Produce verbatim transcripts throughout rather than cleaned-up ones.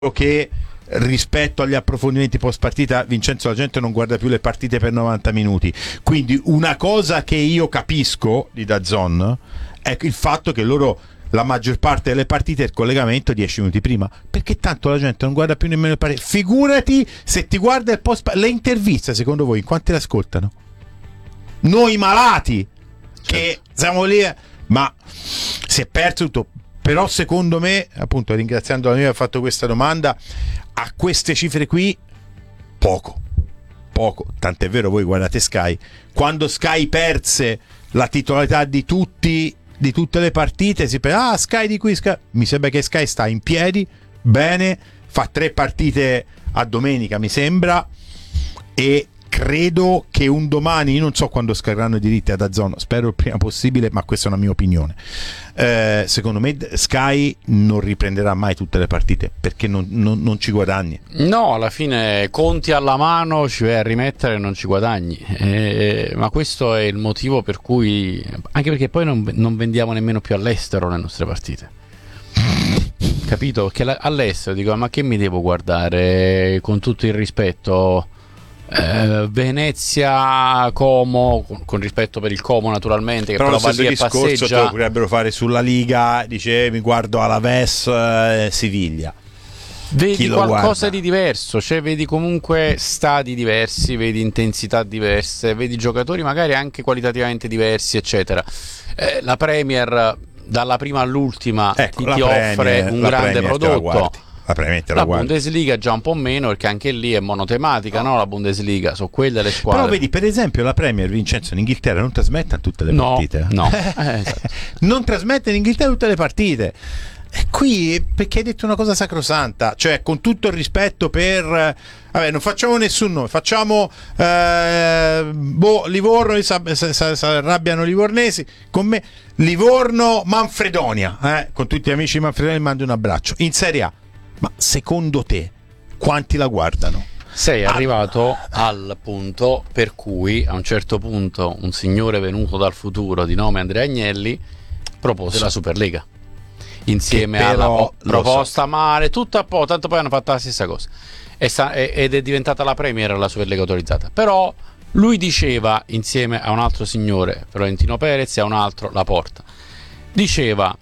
che rispetto agli approfondimenti post partita, Vincenzo, la gente non guarda più le partite per novanta minuti, quindi una cosa che io capisco di DAZN è il fatto che loro la maggior parte delle partite il collegamento dieci minuti prima, perché tanto la gente non guarda più nemmeno le partite. Figurati se ti guarda il post, le interviste, secondo voi in quanti le ascoltano? Noi malati, certo, che siamo lì, ma si è perso tutto. Però secondo me, appunto, ringraziando la mia che ha fatto questa domanda, a queste cifre qui poco, poco, tant'è vero, voi guardate Sky, quando Sky perse la titolarità di tutti, di tutte le partite, si pensa, ah, Sky di qui, Sky. Mi sembra che Sky sta in piedi, bene, fa tre partite a domenica, mi sembra, e credo che un domani, io non so quando scaricheranno i diritti a DAZN, spero il prima possibile, ma questa è una mia opinione. Eh, secondo me Sky non riprenderà mai tutte le partite perché non, non, non ci guadagni. No, alla fine conti alla mano ci vai a rimettere e non ci guadagni. Eh, ma questo è il motivo per cui, anche perché poi non, non vendiamo nemmeno più all'estero le nostre partite. Capito? Perché la, all'estero dico, ma che mi devo guardare, con tutto il rispetto? Eh, Venezia, Como, con, con rispetto per il Como naturalmente, che però, però va lì e passeggia. Te lo potrebbero fare sulla Liga, dice mi guardo Alaves, eh, Siviglia. Vedi qualcosa guarda? Di diverso, cioè vedi comunque stadi diversi, vedi intensità diverse, vedi giocatori magari anche qualitativamente diversi, eccetera. Eh, la Premier dalla prima all'ultima, ecco, ti, ti Premier, offre un grande Premier prodotto. La, la Bundesliga già un po' meno, perché anche lì è monotematica, no? La Bundesliga, sono quelle le squadre. Però vedi, per esempio, la Premier, Vincenzo, in Inghilterra non trasmette tutte le no, partite. No, eh, esatto. Non trasmette in Inghilterra tutte le partite. E qui, perché hai detto una cosa sacrosanta, cioè con tutto il rispetto per, vabbè, non facciamo nessun nome, facciamo eh, boh, Livorno, si arrabbiano livornesi con me, Livorno Manfredonia, eh, con tutti gli amici Manfredonia mando un abbraccio in Serie A. Ma secondo te quanti la guardano? Sei arrivato ah. al punto per cui a un certo punto un signore venuto dal futuro di nome Andrea Agnelli propose so. la Superlega insieme alla po- proposta so. male, tutto a po', tanto poi hanno fatto la stessa cosa e sta- ed è diventata la Premier la Superlega autorizzata. Però lui diceva, insieme a un altro signore, Florentino Perez, e a un altro Laporta, diceva: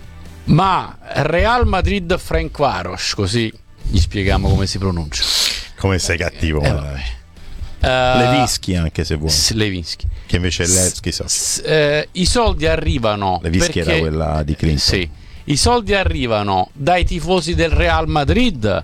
ma Real Madrid Ferencváros, così gli spieghiamo come si pronuncia. Come sei cattivo, eh, uh, Levinsky, anche se vuoi. Levinsky. Che invece è Levski, so. S- eh, i soldi arrivano Levinsky perché, era quella di Clinton. Sì, i soldi arrivano dai tifosi del Real Madrid,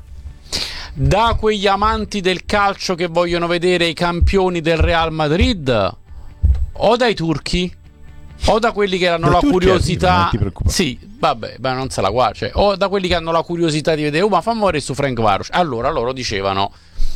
da quegli amanti del calcio che vogliono vedere i campioni del Real Madrid, o dai turchi, o da quelli che hanno la curiosità. Sì, vabbè, ma non se la guarda, cioè, o da quelli che hanno la curiosità di vedere, oh, ma fammi vedere su Ferencváros. Allora loro dicevano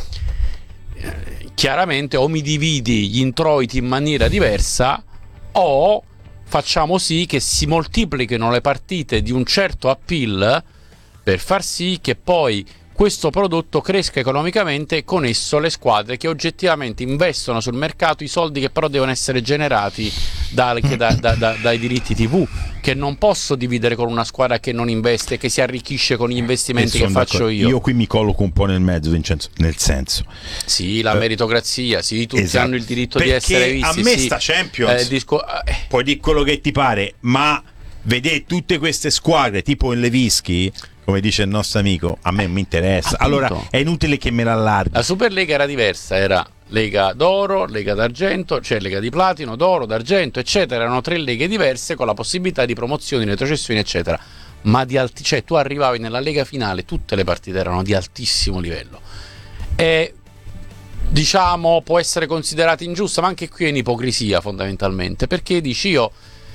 eh, chiaramente, o mi dividi gli introiti in maniera diversa, o facciamo sì che si moltiplichino le partite di un certo appeal per far sì che poi questo prodotto cresca economicamente e con esso le squadre che oggettivamente investono sul mercato i soldi che però devono essere generati da, da, da, da, dai diritti tivù, che non posso dividere con una squadra che non investe, che si arricchisce con gli investimenti che faccio d'accordo. io. Io qui mi colloco un po' nel mezzo, Vincenzo, nel senso, sì, la meritocrazia, sì, tutti esatto. hanno il diritto perché di essere visti. A me sì. sta Champions, eh, disco... puoi dire quello che ti pare, ma vedere tutte queste squadre tipo il Levinsky, come dice il nostro amico, a me mi interessa. Appunto. Allora è inutile che me l'allarghi. La Superlega era diversa, era Lega d'oro, Lega d'argento, cioè Lega di platino, d'oro, d'argento, eccetera. Erano tre leghe diverse con la possibilità di promozioni, retrocessioni, eccetera. Ma di alti, cioè tu arrivavi nella Lega finale, tutte le partite erano di altissimo livello. E diciamo può essere considerata ingiusta, ma anche qui è un'ipocrisia fondamentalmente, perché dici io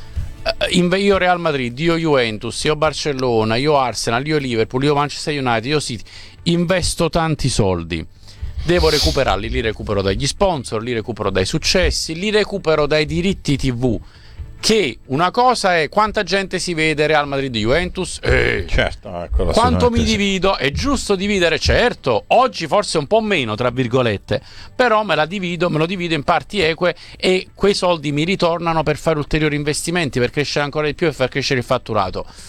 io Real Madrid, io Juventus, io Barcellona, io Arsenal, io Liverpool, io Manchester United, io City, investo tanti soldi, devo recuperarli, li recupero dagli sponsor, li recupero dai successi, li recupero dai diritti tivù, che una cosa è quanta gente si vede Real Madrid Juventus, eh, certo, quanto mi divido, è giusto dividere, certo, oggi forse un po' meno tra virgolette, però me la divido, me lo divido in parti eque e quei soldi mi ritornano per fare ulteriori investimenti, per crescere ancora di più e far crescere il fatturato. A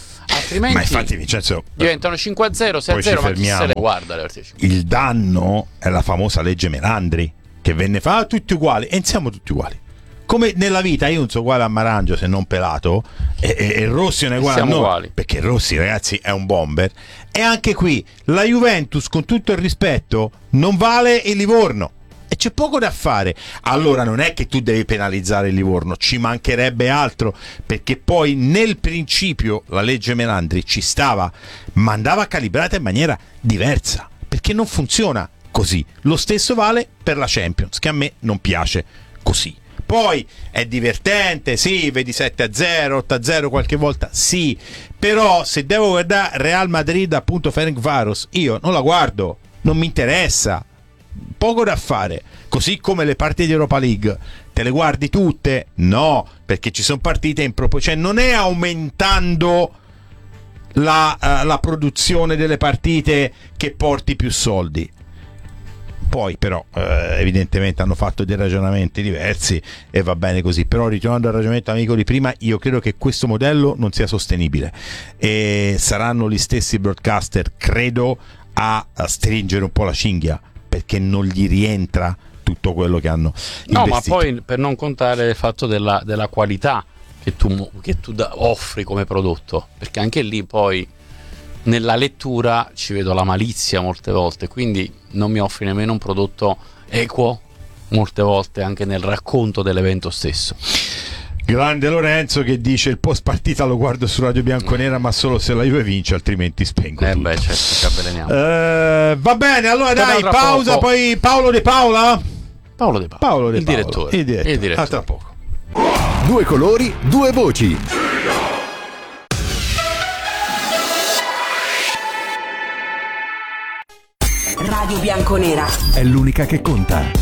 altrimenti Ma infatti, Vincenzo, diventano cinque a zero, sei a zero, ma chi se le guarda le partite? Il danno è la famosa legge Melandri, che venne fatta tutti uguali, e siamo tutti uguali. Come nella vita, io non sono uguale a Marangio se non pelato, e, e, e Rossi non è uguale a noi, uguali. perché Rossi, ragazzi, è un bomber. E anche qui la Juventus, con tutto il rispetto, non vale il Livorno e c'è poco da fare. Allora non è che tu devi penalizzare il Livorno, ci mancherebbe altro, perché poi nel principio la legge Melandri ci stava, ma andava calibrata in maniera diversa, perché non funziona così. Lo stesso vale per la Champions, che a me non piace così. Poi è divertente, sì, vedi sette a zero, otto a zero qualche volta, sì, però se devo guardare Real Madrid appunto Ferencváros, io non la guardo, non mi interessa, poco da fare. Così come le partite di Europa League, te le guardi tutte? No, perché ci sono partite in proporzione, cioè non è aumentando la, uh, la produzione delle partite che porti più soldi. Poi però eh, evidentemente hanno fatto dei ragionamenti diversi e va bene così, però ritornando al ragionamento amico di prima, io credo che questo modello non sia sostenibile e saranno gli stessi broadcaster, credo, a, a stringere un po' la cinghia, perché non gli rientra tutto quello che hanno investito. No, ma poi per non contare il fatto della, della qualità che tu, che tu da, offri come prodotto, perché anche lì poi nella lettura ci vedo la malizia molte volte, quindi non mi offri nemmeno un prodotto equo molte volte anche nel racconto dell'evento stesso. Grande Lorenzo che dice: il post partita lo guardo su Radio Bianconera, ma solo se la Juve vince, altrimenti spengo eh tutto. beh, certo, ci avveleniamo. Eh, va bene, allora dai, pausa, poco. Poi Paolo De Paola Paolo De Paola, Paolo De il, Paola, direttore. il direttore. Il direttore. A tra poco. Due colori, due voci. Radio Bianconera È l'unica che conta.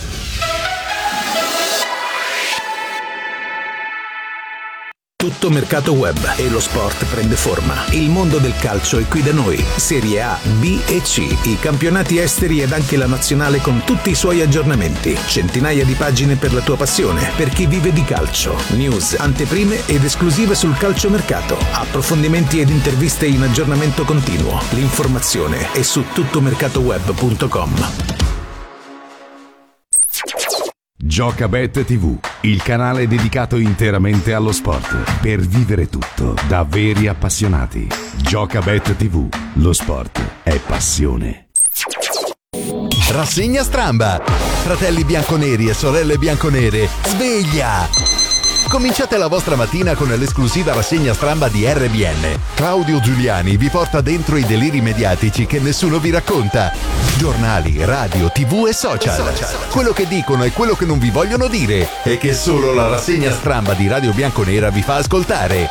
Tutto mercato web e lo sport prende forma. Il mondo del calcio è qui da noi. Serie A, B e C, i campionati esteri ed anche la nazionale con tutti i suoi aggiornamenti. Centinaia di pagine per la tua passione, per chi vive di calcio. News, anteprime ed esclusive sul calciomercato. Approfondimenti ed interviste in aggiornamento continuo. L'informazione è su tuttomercatoweb punto com. Giocabet tivù, il canale dedicato interamente allo sport, per vivere tutto da veri appassionati. Giocabet tivù, lo sport è passione. Rassegna Stramba. Fratelli bianconeri e sorelle bianconere, sveglia! Cominciate la vostra mattina con l'esclusiva rassegna Stramba di R B N. Claudio Giuliani vi porta dentro i deliri mediatici che nessuno vi racconta. Giornali, radio, tv e social. Quello che dicono e quello che non vi vogliono dire e che solo la rassegna Stramba di Radio Bianconera vi fa ascoltare.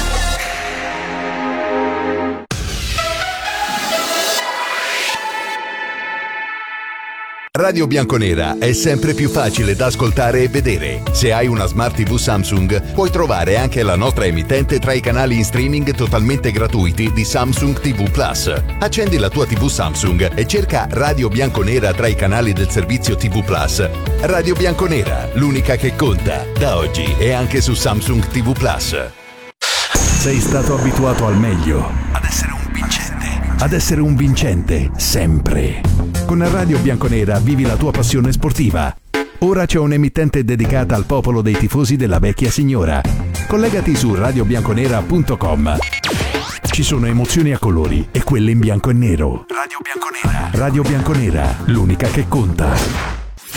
Radio Bianconera è sempre più facile da ascoltare e vedere. Se hai una Smart tivù Samsung, puoi trovare anche la nostra emittente tra i canali in streaming totalmente gratuiti di Samsung tivù Plus. Accendi la tua tivù Samsung e cerca Radio Bianconera tra i canali del servizio tivù Plus. Radio Bianconera, l'unica che conta, da oggi e anche su Samsung tivù Plus. Sei stato abituato al meglio. Ad essere un vincente. Ad essere un vincente, sempre. Con Radio Bianconera vivi la tua passione sportiva. Ora c'è un'emittente dedicata al popolo dei tifosi della vecchia signora. Collegati su radio bianconera punto com. Ci sono emozioni a colori e quelle in bianco e nero. Radio Bianconera. Radio Bianconera, l'unica che conta.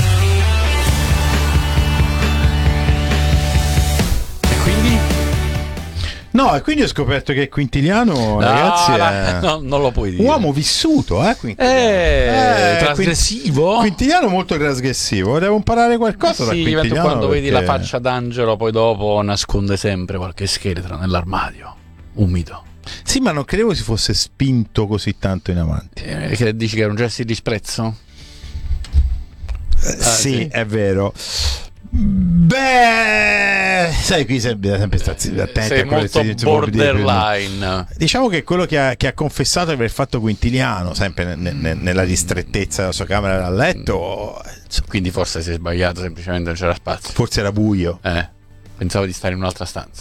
No, e quindi ho scoperto che Quintiliano, No, ragazzi, no, è no, non lo puoi dire. uomo vissuto, eh, Quintiliano. Eh, Eh, trasgressivo. Quintiliano molto trasgressivo, devo imparare qualcosa da Sì, Quintiliano. quando vedi perché- la faccia d'angelo, poi dopo nasconde sempre qualche scheletro nell'armadio umido. Sì, ma non credevo si fosse spinto così tanto in avanti. Eh, che dici che era un gesto di disprezzo? Eh, sì, sì? è vero. Beh, sai, qui sempre, sempre stati attenti Sei a quello che molto si dice, si può dire, borderline. diciamo che quello che ha, che ha confessato di aver fatto Quintiliano, sempre ne- ne- nella ristrettezza della sua camera da letto, insomma, Quindi forse si è sbagliato, semplicemente non c'era spazio. forse era buio. Eh, pensavo di stare in un'altra stanza.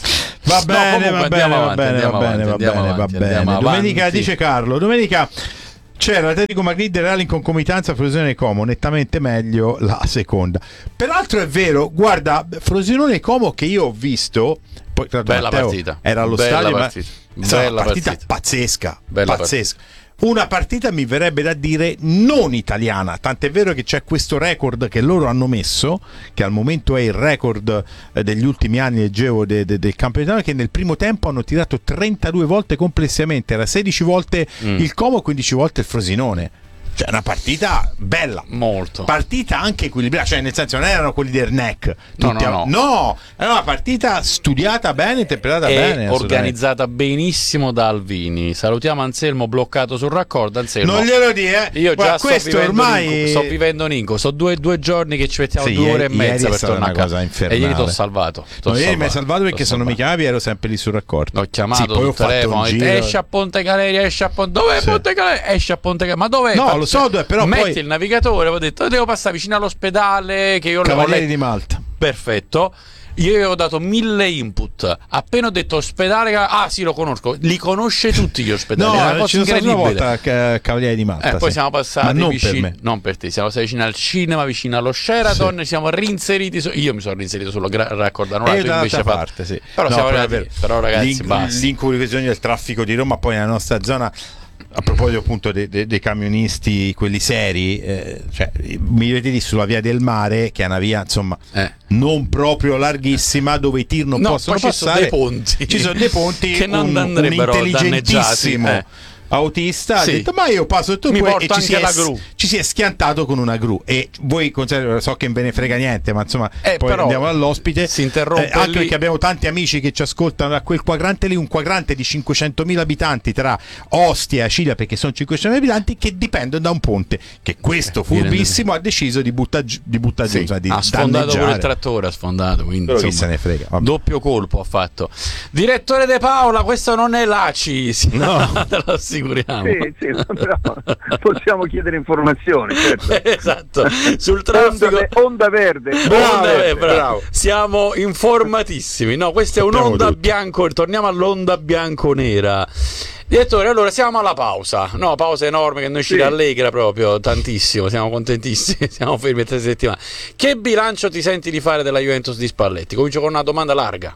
Va bene, no, va bene, va bene, va bene, va bene, va bene. Domenica, dice Carlo, domenica c'era Atletico Madrid e Real in concomitanza, Frosinone e Como, nettamente meglio la seconda. Peraltro è vero, guarda, Frosinone e Como che io ho visto, poi tra bella Matteo partita, era allo bella stadio, partita. ma è una partita, partita pazzesca, bella pazzesca. Partita. Una partita mi verrebbe da dire non italiana, tant'è vero che c'è questo record che loro hanno messo, che al momento è il record eh, degli ultimi anni, leggevo, de, de, del campionato, che nel primo tempo hanno tirato trentadue volte complessivamente, era sedici volte mm. il Como, quindici volte il Frosinone. Cioè una partita bella, molto partita anche equilibrata, cioè nel senso non erano quelli del N E C, no, no, no. no, era una partita studiata bene, interpretata e bene, organizzata benissimo da Alvini. Salutiamo Anselmo bloccato sul raccordo. Anselmo, non glielo dire, io guarda, già sto questo vivendo ormai Ninco, sto vivendo Ninco, sono due, due giorni che ci mettiamo, sì, due ore e mezza per tornare a casa infernale. E ieri ti ho salvato, no, ieri mi hai salvato perché se non mi chiamavi ero sempre lì sul raccordo, l'ho chiamato sì, sul telefono, esci a Ponte Galeria, esci a Ponte, dov'è sì. Ponte Galeria, esci a Ponte Galeria, ma dov'è? No, lo so dove, però metti poi il navigatore, ho detto devo passare vicino all'ospedale che io Cavalieri di Malta, perfetto. Io avevo dato mille input, appena ho detto ospedale, ah sì, lo conosco, li conosce tutti gli ospedali, no, è una cosa incredibile. Una volta Cavalieri di Malta, eh, poi sì. siamo passati non vicino, per me. non per te, siamo stati vicini al cinema, vicino allo Sheraton, sì. Siamo rinseriti, su, io mi sono rinserito sullo gra- raccordo annullato, tu invece parte, sì. Però no, siamo però, arrivati, però ragazzi, l'in- basta. L'incursione del traffico di Roma poi nella nostra zona. A proposito appunto dei, dei, dei camionisti, quelli seri, eh, cioè, mi vedi sulla via del mare, che è una via insomma eh. non proprio larghissima, dove i tir non no, possono poi passare. Ci sono dei ponti, ci sono dei ponti che non un, andrebbero un intelligentissimo eh. autista sì. ha detto ma io passo tu mi poi, porto e anche ci si, la è, gru. ci si è schiantato con una gru e voi so che non ve ne frega niente, ma insomma eh, poi andiamo all'ospite, si interrompe eh, anche lì. perché abbiamo tanti amici che ci ascoltano da quel quadrante lì, un quadrante di cinquecentomila abitanti tra Ostia e Acilia, perché sono cinquecentomila abitanti che dipendono da un ponte che questo furbissimo ha deciso di buttare di butta giù, sì. cioè di ha sfondato danneggiare. pure il trattore, ha sfondato, quindi però insomma, chi se ne frega, vabbè. Doppio colpo ha fatto. Direttore De Paola, questo non è l'A C I, sì, no. Te lo assicuriamo. Sì, sì, però possiamo chiedere informazioni, certo. Esatto, sul traffico onda, onda verde, bravo, onda verde. Bravo. Bravo. Siamo informatissimi. No, questa è un'onda bianco, torniamo all'onda bianco-nera. Direttore, allora siamo alla pausa, no, pausa enorme che noi ci sì. rallegra proprio tantissimo, siamo contentissimi, siamo fermi tre settimane. Che bilancio ti senti di fare della Juventus di Spalletti? Comincio con una domanda larga.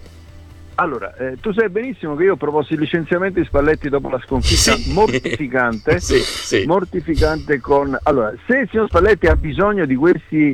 Allora, eh, tu sai benissimo che io ho proposto il licenziamento di Spalletti dopo la sconfitta sì. mortificante, sì, sì. mortificante con... Allora, se il signor Spalletti ha bisogno di questi,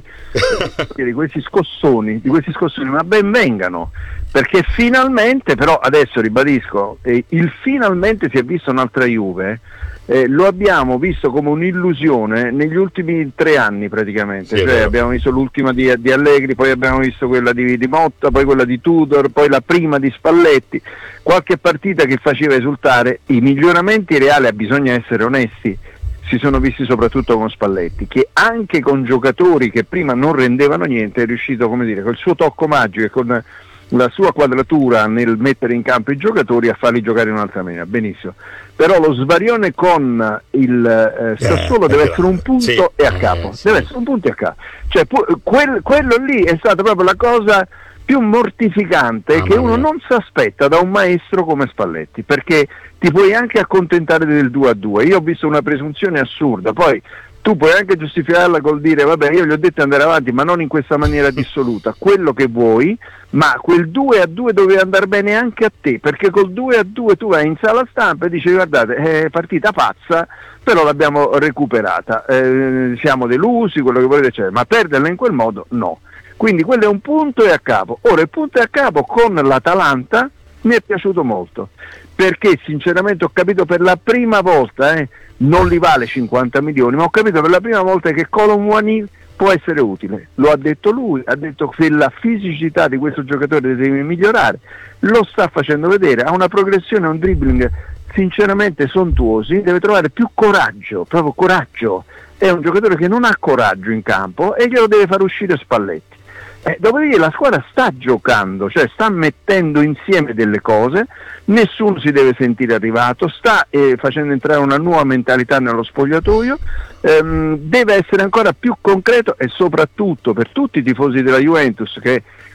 di questi scossoni, di questi scossoni, ma ben vengano, perché finalmente, però adesso ribadisco, eh, il finalmente si è visto un'altra Juve, eh, lo abbiamo visto come un'illusione negli ultimi tre anni praticamente, sì, cioè abbiamo visto l'ultima di, di Allegri, poi abbiamo visto quella di, di Motta, poi quella di Tudor, poi la prima di Spalletti, qualche partita che faceva esultare. I miglioramenti reali, bisogna essere onesti, si sono visti soprattutto con Spalletti, che anche con giocatori che prima non rendevano niente è riuscito, come dire, col suo tocco magico e con la sua quadratura nel mettere in campo i giocatori a farli giocare in un'altra maniera. Benissimo, però lo svarione con il eh, Sassuolo eh, deve essere un punto sì. e a capo, eh, sì. deve essere un punto e a capo, cioè pu- quel, quello lì è stata proprio la cosa più mortificante ah, che uno non si aspetta da un maestro come Spalletti, perché ti puoi anche accontentare del due a due. Io ho visto una presunzione assurda, poi tu puoi anche giustificarla col dire vabbè, io gli ho detto andare avanti, ma non in questa maniera dissoluta, quello che vuoi, ma quel due a due doveva andare bene anche a te, perché col due a due tu vai in sala stampa e dici guardate, è partita pazza, però l'abbiamo recuperata, eh, siamo delusi, quello che volete, cioè, ma perderla in quel modo no. Quindi quello è un punto e a capo. Ora il punto e a capo con l'Atalanta mi è piaciuto molto, perché sinceramente ho capito per la prima volta, eh, non li vale cinquanta milioni, ma ho capito per la prima volta che Colomwani può essere utile. Lo ha detto lui, ha detto che la fisicità di questo giocatore deve migliorare, lo sta facendo vedere, ha una progressione, un dribbling sinceramente sontuosi, deve trovare più coraggio, proprio coraggio. È un giocatore che non ha coraggio in campo e glielo deve far uscire Spalletti. Eh, dopodiché la squadra sta giocando, cioè sta mettendo insieme delle cose, nessuno si deve sentire arrivato, sta eh, facendo entrare una nuova mentalità nello spogliatoio, ehm, deve essere ancora più concreto e soprattutto per tutti i tifosi della Juventus che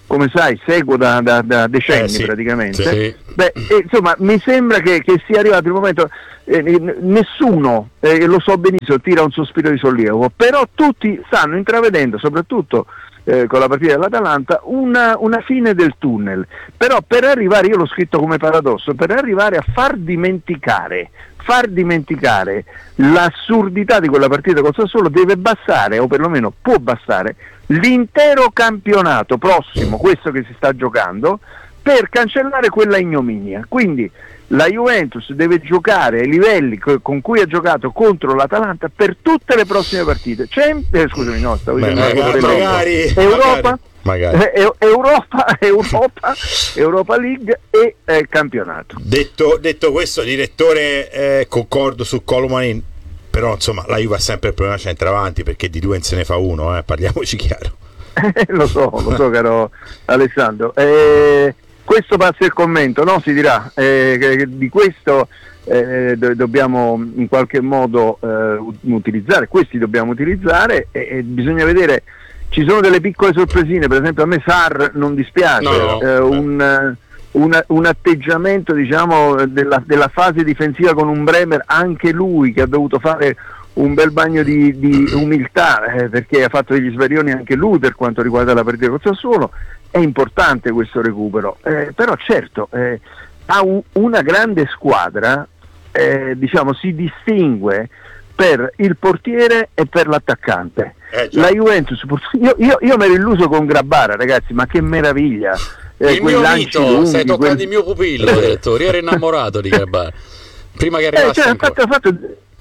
come sai, seguo da, da, da decenni eh, sì, praticamente. sì. Beh, eh, insomma, mi sembra che, che sia arrivato il momento, eh, nessuno, eh, lo so benissimo, tira un sospiro di sollievo, però tutti stanno intravedendo, soprattutto eh, con la partita dell'Atalanta, una, una fine del tunnel. Però per arrivare, io l'ho scritto come paradosso, per arrivare a far dimenticare far dimenticare l'assurdità di quella partita col Sassuolo deve bastare, o perlomeno può bastare, l'intero campionato prossimo, questo che si sta giocando, per cancellare quella ignominia. Quindi la Juventus deve giocare ai livelli co- con cui ha giocato contro l'Atalanta per tutte le prossime partite. C'è, eh, scusami, no, stavo dicendo magari, magari, Europa, magari. Eh, Europa, Europa, Europa League e eh, campionato. Detto, detto questo, direttore, eh, concordo su Colomani, però insomma la Juve ha sempre il problema centravanti, perché di due se ne fa uno, eh, parliamoci chiaro. lo so, lo so caro Alessandro. Eh, questo passa il commento, no? Si dirà eh, che di questo eh, do- dobbiamo in qualche modo eh, utilizzare, questi dobbiamo utilizzare e, e bisogna vedere, ci sono delle piccole sorpresine, per esempio a me Sarr non dispiace, no, eh, un, un, un atteggiamento diciamo della, della fase difensiva con un Bremer, anche lui che ha dovuto fare un bel bagno di, di umiltà eh, perché ha fatto degli svarioni anche lui per quanto riguarda la partita col Sassuolo. È importante questo recupero, eh, però certo eh, ha un, una grande squadra, eh, diciamo si distingue per il portiere e per l'attaccante. Eh, la Juventus, io, io, io mi ero illuso con Grabara, ragazzi, ma che meraviglia! Eh, il mio mito, lunghi, stai toccando quel... il mio pupillo, direttore. Io ero innamorato di Grabara prima che arrivasse. Eh, cioè, fatto, fatto...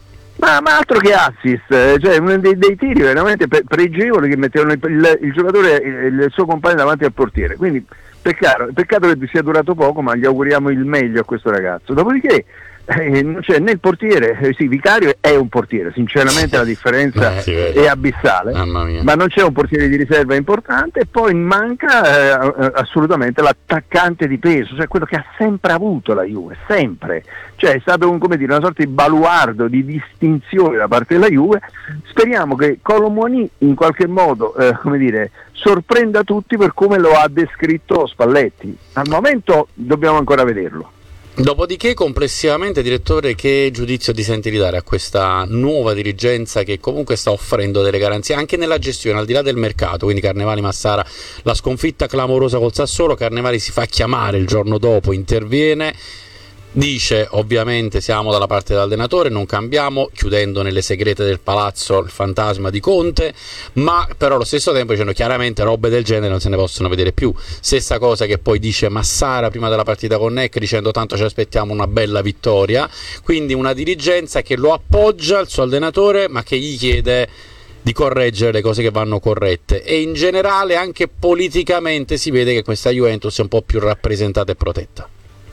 Ma, ma altro che assist, cioè uno dei, dei tiri veramente pregevoli che mettevano il, il, il giocatore e il, il suo compagno davanti al portiere. Quindi peccato, peccato che sia durato poco, ma gli auguriamo il meglio a questo ragazzo. Dopodiché eh, non c'è né il portiere, eh, sì, Vicario è un portiere, sinceramente la differenza Beh, sì, è abissale, ma non c'è un portiere di riserva importante, e poi manca eh, assolutamente l'attaccante di peso, cioè quello che ha sempre avuto la Juve, sempre, cioè è stato un, come dire, una sorta di baluardo di distinzione da parte della Juve. Speriamo che Colomoni in qualche modo eh, come dire, sorprenda tutti per come lo ha descritto Spalletti. Al momento dobbiamo ancora vederlo. Dopodiché, complessivamente, direttore, che giudizio ti senti di dare a questa nuova dirigenza che comunque sta offrendo delle garanzie anche nella gestione, al di là del mercato? Quindi Carnevali, Massara, la sconfitta clamorosa col Sassuolo, Carnevali si fa chiamare il giorno dopo, interviene, dice ovviamente siamo dalla parte dell'allenatore, non cambiamo, chiudendo nelle segrete del palazzo il fantasma di Conte, ma però allo stesso tempo dicendo chiaramente robe del genere non se ne possono vedere più. Stessa cosa che poi dice Massara prima della partita con Neck, dicendo tanto ci aspettiamo una bella vittoria. Quindi una dirigenza che lo appoggia il suo allenatore, ma che gli chiede di correggere le cose che vanno corrette, e in generale anche politicamente si vede che questa Juventus è un po' più rappresentata e protetta.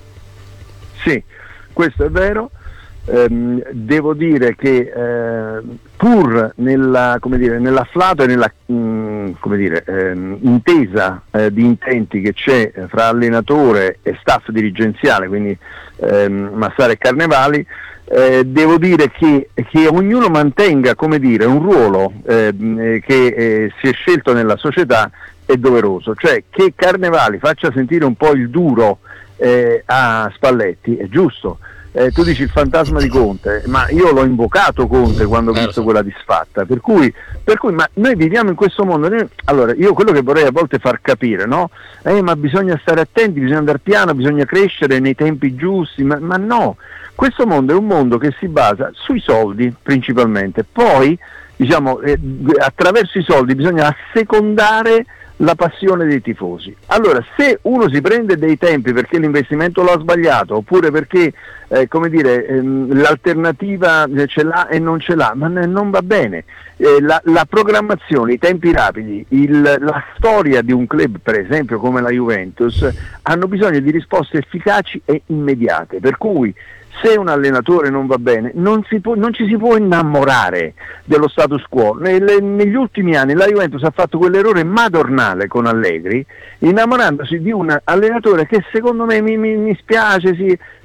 Sì, questo è vero. Ehm, devo dire che eh, pur nella, come dire, nell'afflato e nella mh, come dire, ehm, intesa eh, di intenti che c'è fra allenatore e staff dirigenziale, quindi ehm, Massara e Carnevali, eh, devo dire che, che ognuno mantenga, come dire, un ruolo eh, che eh, si è scelto nella società è doveroso, cioè che Carnevali faccia sentire un po' il duro Eh, a Spalletti è giusto. Eh, tu dici il fantasma di Conte, ma io l'ho invocato Conte quando ho visto quella disfatta, per cui, per cui ma noi viviamo in questo mondo. Noi, allora io quello che vorrei a volte far capire, no? Eh, ma bisogna stare attenti, bisogna andare piano, bisogna crescere nei tempi giusti, ma, ma no, questo mondo è un mondo che si basa sui soldi principalmente, poi diciamo eh, attraverso i soldi bisogna assecondare la passione dei tifosi. Allora, se uno si prende dei tempi perché l'investimento lo ha sbagliato, oppure perché eh, come dire ehm, l'alternativa ce l'ha e non ce l'ha, ma n- non va bene. Eh, la, la programmazione, i tempi rapidi, il, la storia di un club, per esempio come la Juventus, hanno bisogno di risposte efficaci e immediate, per cui se un allenatore non va bene non, si può, non ci si può innamorare dello status quo. Nelle, negli ultimi anni la Juventus ha fatto quell'errore madornale con Allegri, innamorandosi di un allenatore che secondo me mi, mi, mi spiace, si,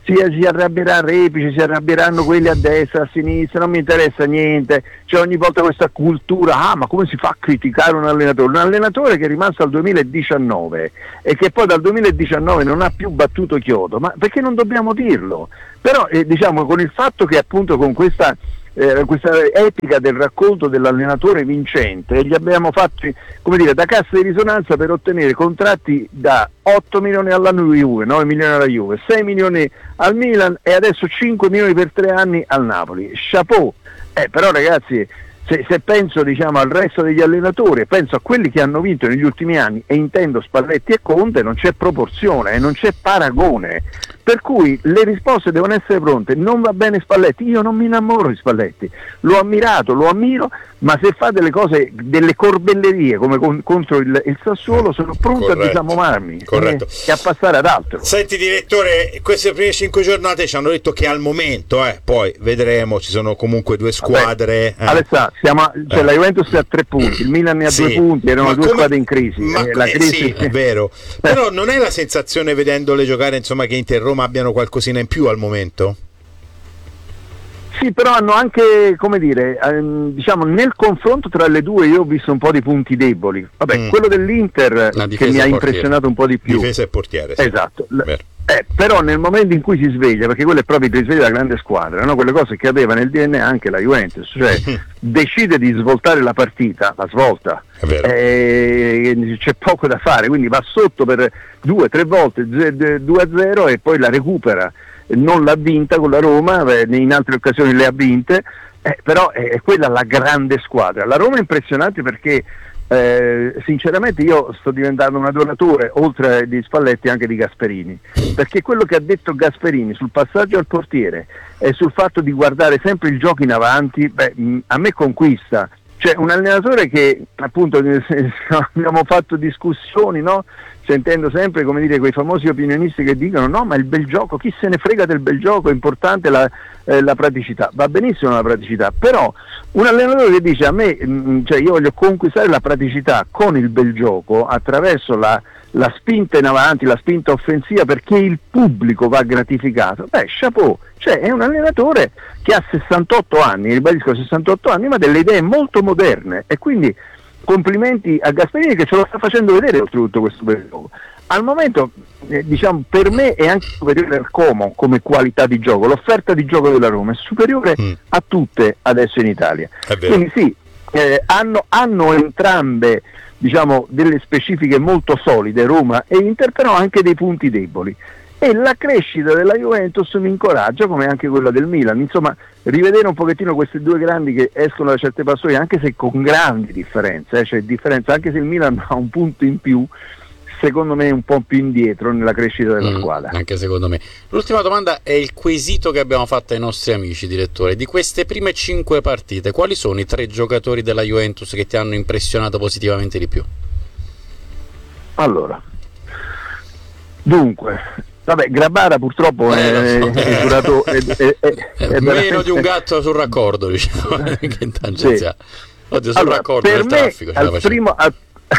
si, si arrabbierà Repice, si arrabbieranno quelli a destra, a sinistra, non mi interessa niente, c'è ogni volta questa cultura, ah ma come si fa a criticare un allenatore? Un allenatore che è rimasto al duemiladiciannove e che poi dal duemiladiciannove non ha più battuto chiodo, ma perché non dobbiamo dirlo? Però eh, diciamo con il fatto che appunto con questa Eh, questa etica del racconto dell'allenatore vincente gli abbiamo fatti, come dire, da cassa di risonanza per ottenere contratti da otto milioni alla Juve, nove milioni alla Juve, sei milioni al Milan e adesso cinque milioni per tre anni al Napoli. Chapeau. Eh, però ragazzi, se, se penso diciamo al resto degli allenatori, penso a quelli che hanno vinto negli ultimi anni e intendo Spalletti e Conte, non c'è proporzione, non c'è paragone. Per cui le risposte devono essere pronte. Non va bene Spalletti, io non mi innamoro di Spalletti, l'ho ammirato, lo ammiro, ma se fa delle cose, delle corbellerie come con, contro il, il Sassuolo, sono pronto Corretto. a disammomarmi Corretto. E, e a passare ad altro. Senti direttore, queste prime cinque giornate ci hanno detto che al momento, eh, poi vedremo, ci sono comunque due squadre. Vabbè, eh. Alessà, siamo a, cioè, eh. la Juventus è a tre punti, il Milan è a sì. due punti, erano ma due come, squadre in crisi. Ma, eh, la eh, crisi sì, è vero. Però non è la sensazione vedendole giocare, insomma, che Inter e Roma abbiano qualcosina in più al momento? Sì, però hanno anche, come dire, ehm, diciamo nel confronto tra le due io ho visto un po' di punti deboli. Vabbè, mm. quello dell'Inter che mi ha impressionato un po' di più. Difesa e portiere. Sì. Esatto. Eh, però nel momento in cui si sveglia, perché quello è proprio il risveglio della grande squadra, no? Quelle cose che aveva nel D N A anche la Juventus, cioè decide di svoltare la partita, la svolta, eh, c'è poco da fare, quindi va sotto per due, tre volte, due a zero e poi la recupera. Non l'ha vinta con la Roma, in altre occasioni le ha vinte, eh, però è quella la grande squadra. La Roma è impressionante perché eh, sinceramente io sto diventando un adoratore, oltre di Spalletti, anche di Gasperini, perché quello che ha detto Gasperini sul passaggio al portiere e sul fatto di guardare sempre il gioco in avanti, beh, a me conquista. Cioè un allenatore che appunto abbiamo fatto discussioni, no? Sentendo sempre, come dire, quei famosi opinionisti che dicono no ma il bel gioco, chi se ne frega del bel gioco, è importante la, eh, la praticità. Va benissimo la praticità, però un allenatore che dice a me, mh, cioè io voglio conquistare la praticità con il bel gioco attraverso la, la spinta in avanti, la spinta offensiva, perché il pubblico va gratificato, beh chapeau, cioè è un allenatore che ha sessantotto anni, ribadisco sessantotto anni, ma delle idee molto moderne, e quindi complimenti a Gasperini che ce lo sta facendo vedere oltretutto questo bel gioco. Al momento eh, diciamo per me è anche superiore al Como come qualità di gioco, l'offerta di gioco della Roma è superiore mm. a tutte adesso in Italia, quindi sì, eh, hanno, hanno entrambe diciamo delle specifiche molto solide, Roma e Inter, però anche dei punti deboli, e la crescita della Juventus mi incoraggia come anche quella del Milan. Insomma, rivedere un pochettino queste due grandi che escono da certe passioni, anche se con grandi differenze, eh, cioè differenza, anche se il Milan ha un punto in più, secondo me è un po' più indietro nella crescita della mm, squadra. Anche secondo me. L'ultima domanda è il quesito che abbiamo fatto ai nostri amici, direttore. Di queste prime cinque partite, quali sono i tre giocatori della Juventus che ti hanno impressionato positivamente di più? Allora, dunque, vabbè, Grabara purtroppo eh, è, so. è durato è, è, è, è meno veramente... di un gatto sul raccordo, diciamo, che in tangenziale. Sì. Oddio, sul allora, raccordo per del me, traffico al primo, al,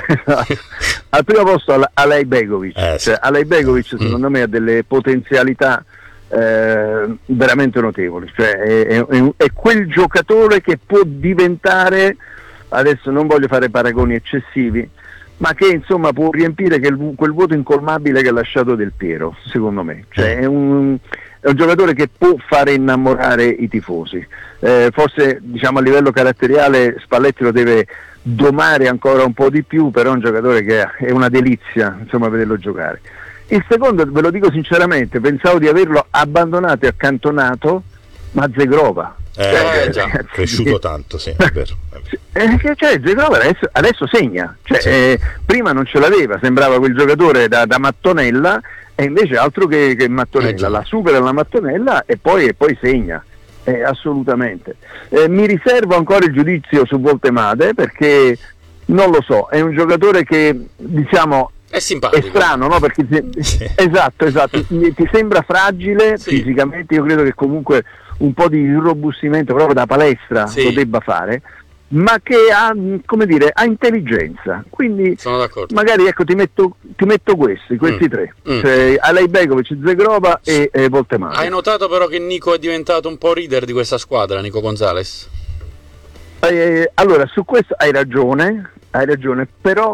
al primo posto Alej Begovic, eh, sì. cioè, Alej Begovic secondo mm. me ha delle potenzialità eh, veramente notevoli, cioè è, è, è quel giocatore che può diventare, adesso non voglio fare paragoni eccessivi, ma che insomma può riempire quel, quel vuoto incolmabile che ha lasciato Del Piero, secondo me. Cioè è un, è un giocatore che può fare innamorare i tifosi. Eh, forse diciamo a livello caratteriale Spalletti lo deve domare ancora un po' di più, però è un giocatore che è una delizia, insomma, vederlo giocare. Il secondo, ve lo dico sinceramente, pensavo di averlo abbandonato e accantonato, ma Zegrova. Eh, eh, già, è cresciuto tanto, sì, è vero. Eh, cioè, Zegrova adesso, adesso segna, cioè, sì. eh, prima non ce l'aveva, sembrava quel giocatore da, da mattonella, e invece altro che, che mattonella, eh, la supera la mattonella e poi, e poi segna, eh, assolutamente. Eh, mi riservo ancora il giudizio su Voltemade perché non lo so, è un giocatore che diciamo è simpatico, è strano, no? Perché ti, sì. esatto, esatto, ti, ti sembra fragile sì. fisicamente, io credo che comunque un po' di irrobustimento proprio da palestra sì. lo debba fare, ma che ha, come dire, ha intelligenza. Quindi sono d'accordo. magari ecco ti metto, ti metto questi, questi mm. tre, mm. cioè Alejbegovic, Zegrova e, e Voltemari. Hai notato però che Nico è diventato un po' leader di questa squadra, Nico Gonzalez? Eh, allora, su questo hai ragione, hai ragione, però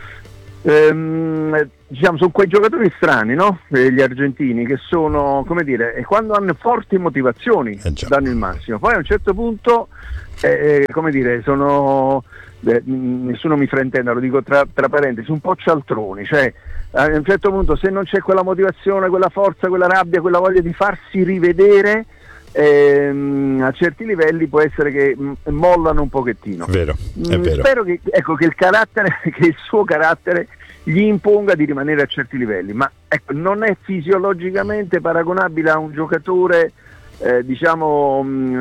ehm, diciamo sono quei giocatori strani, no? Eh, gli argentini, che sono, come dire, e quando hanno forti motivazioni eh danno il massimo, poi a un certo punto eh, come dire, sono eh, nessuno mi fraintenda, lo dico tra, tra parentesi, un po' cialtroni, cioè a un certo punto se non c'è quella motivazione, quella forza, quella rabbia, quella voglia di farsi rivedere, ehm, a certi livelli può essere che mh, mollano un pochettino. Vero, è vero. Spero che, ecco, che il carattere, che il suo carattere gli imponga di rimanere a certi livelli, ma ecco, non è fisiologicamente paragonabile a un giocatore eh, diciamo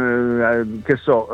mh, che so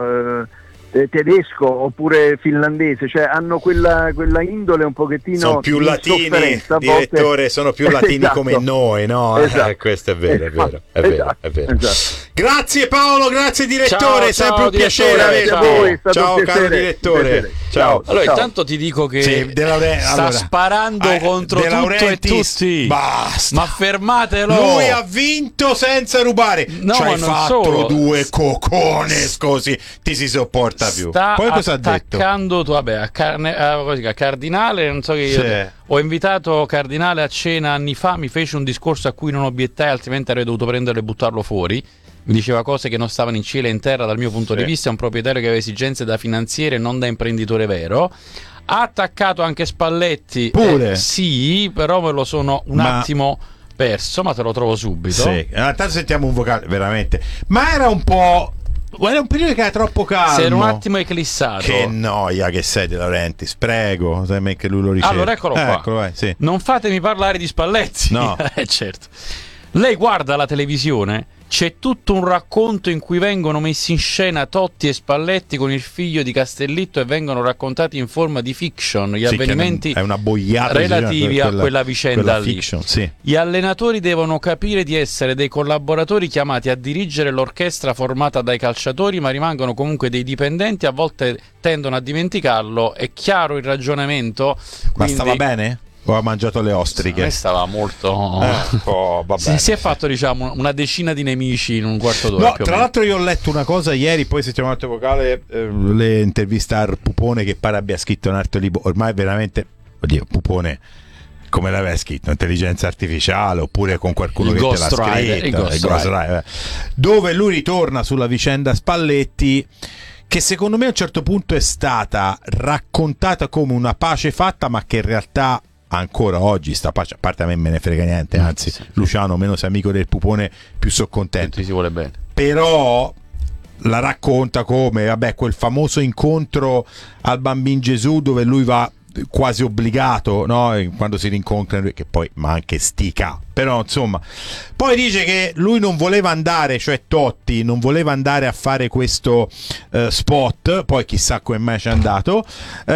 eh, tedesco oppure finlandese, cioè hanno quella, quella indole un pochettino, sono più di latini, direttore, sono più latini esatto. come noi, no? Esatto. Eh, questo è vero, è vero, è esatto. vero, è vero. Esatto. Grazie Paolo, grazie direttore, ciao, sempre ciao, un piacere direttore, averti. ciao. Voi, è stato Ciao un caro piacere, direttore. piacere. Ciao. Allora, Ciao. intanto ti dico che Sì, De Laure- sta allora, sparando eh, contro De tutto e Laurentiis, tutti. basta. Ma fermatelo. Lui ha vinto senza rubare. No, ci hai non fatto solo. due cocones così ti si sopporta più. Sta Poi cosa ha detto? attaccando tu, vabbè, a, Carne, a, così, a Cardinale, non so che io Sì. ho invitato Cardinale a cena anni fa, mi fece un discorso a cui non obiettai, altrimenti avrei dovuto prenderlo e buttarlo fuori. Mi diceva cose che non stavano in cielo e in terra dal mio punto Sì. di vista, è un proprietario che aveva esigenze da finanziere, non da imprenditore vero. Ha attaccato anche Spalletti. Pure? Eh, sì, però me lo sono un Ma... attimo perso, ma te lo trovo subito. Sì, intanto sentiamo un vocale, veramente. Ma era un po'... Era un periodo che era troppo calmo. Si era un attimo eclissato. Che noia che sei De Laurentiis, prego, sai che lui lo riceve. Allora eccolo qua. Eh, eccolo, vai, sì. Non fatemi parlare di Spalletti. No. eh, certo. Lei guarda la televisione, c'è tutto un racconto in cui vengono messi in scena Totti e Spalletti con il figlio di Castellitto e vengono raccontati in forma di fiction gli Sì, avvenimenti è una boiata relativi quella, a quella vicenda quella lì. fiction, sì. Gli allenatori devono capire di essere dei collaboratori chiamati a dirigere l'orchestra formata dai calciatori, ma rimangono comunque dei dipendenti, a volte tendono a dimenticarlo. È chiaro il ragionamento. Ma quindi... stava bene? O ha mangiato le ostriche? A me stava molto eh, oh, vabbè. si, si è fatto diciamo una decina di nemici in un quarto d'ora. No, più o tra meno. l'altro io ho letto una cosa ieri, poi sentiamo un altro vocale, eh, le interviste a Pupone che pare abbia scritto un altro libro, ormai veramente, oddio, Pupone come l'aveva scritto, intelligenza artificiale oppure con qualcuno il che Ghost te l'ha Rider, scritto, il Ghost il Ghost Rider. Rider, dove lui ritorna sulla vicenda Spalletti, che secondo me a un certo punto è stata raccontata come una pace fatta, ma che in realtà ancora oggi sta pace, a parte a me me ne frega niente, anzi sì. Luciano meno sei amico del Pupone più so contento, Tutti si vuole bene. però la racconta come vabbè quel famoso incontro al Bambin Gesù dove lui va quasi obbligato, no? Quando si rincontrano, che poi ma anche stica, però insomma poi dice che lui non voleva andare, cioè Totti non voleva andare a fare questo uh, spot, poi chissà come mai ci è andato, uh,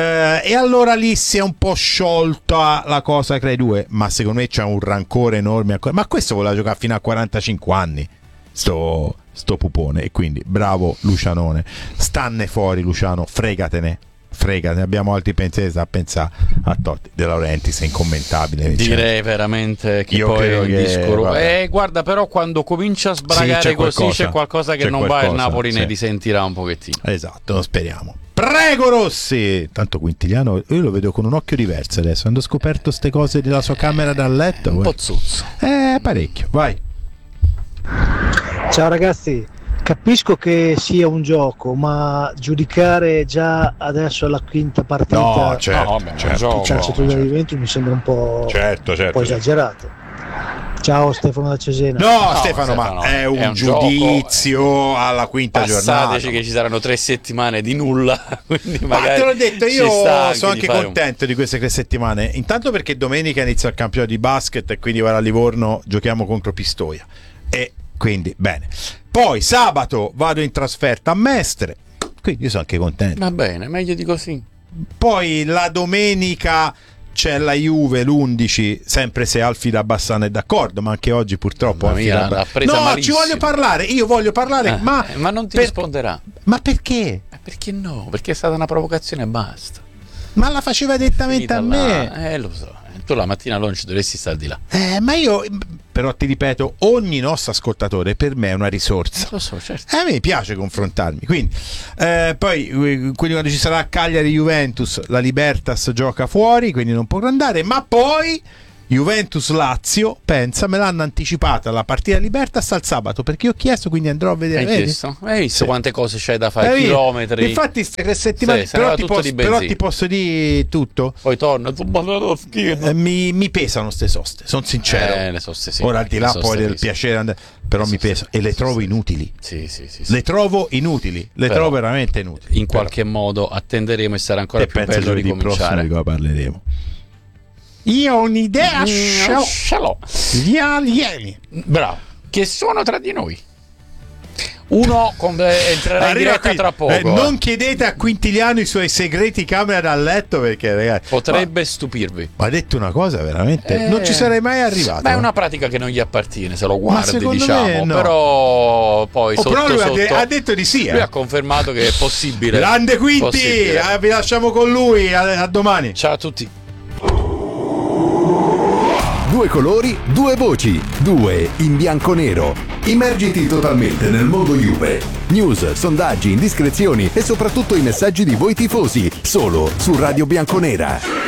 e allora lì si è un po' sciolta la cosa tra i due, ma secondo me c'è un rancore enorme ancora. Ma questo voleva giocare fino a quarantacinque anni sto, sto Pupone, e quindi bravo Lucianone, stanne fuori Luciano, fregatene frega, ne abbiamo altri pensieri, sta a pensare a Totti. De Laurentiis è incommentabile, direi veramente che io poi è un che, discoro. Eh, guarda, però quando comincia a sbragare sì, c'è così qualcosa, c'è qualcosa che c'è non qualcosa, va, il Napoli sì. ne risentirà un pochettino. Esatto, lo speriamo. Prego Rossi. Tanto Quintiliano io lo vedo con un occhio diverso adesso, quando ho scoperto ste cose della sua camera da letto, Un guarda. po' zuzzo. Eh, parecchio, vai. Ciao ragazzi, capisco che sia un gioco, ma giudicare già adesso alla quinta partita No, certo, No, vabbè, certo, gioco, il calciatore da certo. Juventus mi sembra un po', Certo, un certo, po' certo. esagerato. Ciao Stefano da Cesena. No, No, Stefano, Stefano, ma è un, è un giudizio alla quinta giornata. Passateci che ci saranno tre settimane di nulla, quindi Ma magari te l'ho detto, ci io sta sono di anche fare un- contento di queste tre settimane. Intanto perché domenica inizia il campionato di basket e quindi vado a Livorno, giochiamo contro Pistoia. E quindi bene. Poi sabato vado in trasferta a Mestre, quindi io sono anche contento. Va bene, meglio di così. Poi la domenica c'è la Juve l'undici, sempre se Alfi da Bassano è d'accordo, ma anche oggi purtroppo Mamma mia, Alfi da l'ha presa no, malissimo. ci voglio parlare, io voglio parlare, Eh, ma, eh, ma non ti per- risponderà. Ma perché? Eh, Perché no? Perché è stata una provocazione e basta. Ma la faceva direttamente a Finita me. là. Eh, lo so. Tu la mattina non ci dovresti stare di là. Eh, ma io, però ti ripeto, ogni nostro ascoltatore per me è una risorsa. Lo so, certo. A me piace confrontarmi. Quindi, eh, poi, eh, quindi quando ci sarà Cagliari Juventus, la Libertas gioca fuori, quindi non potrà andare. Ma poi Juventus Lazio, pensa, me l'hanno anticipata la partita Libertas al sabato perché io ho chiesto, quindi andrò a vedere. Hai vedi? visto? Hai visto Sì. quante cose c'hai da fare? Hai visto? Chilometri. Infatti, queste tre settimane. Sì, sarà però, ti tutto posso, di però benzina. ti posso dire tutto. Poi torno. tu banana schifo. Eh, mi, mi pesano ste soste, sono sincero. Eh, le soste sì. Ora al di Le là soste poi del pesano. piacere, and- però Le mi soste- pesano e le le trovo soste- inutili. Sì, sì, sì. sì. Le trovo inutili, le Però, trovo veramente inutili. In qualche modo attenderemo e sarà ancora e più penso bello giovedì prossimo ricominciare. di cosa parleremo. Io ho un'idea, ce l'ho. Ce l'ho. Gli alieni. Bravo. Che sono tra di noi. Uno con- eh, entrerà in Arriva diretta qui. tra poco. Eh, non eh. chiedete a Quintiliano i suoi segreti camera da letto perché ragazzi, Potrebbe stupirvi. ma ha detto una cosa veramente Eh, non ci sarei mai arrivato. Beh, è eh. una pratica che non gli appartiene, se lo guardi, secondo diciamo. me no. Però poi Oh, sotto, però lui ha, sotto, de- ha detto di sì. lui eh. ha confermato che è possibile. Grande Quinti, Possibile. eh, vi lasciamo con lui. A, a domani. Ciao a tutti. Due colori, due voci, due in bianco-nero. Immergiti totalmente nel mondo Juve. News, sondaggi, indiscrezioni e soprattutto i messaggi di voi tifosi, solo su Radio Bianconera.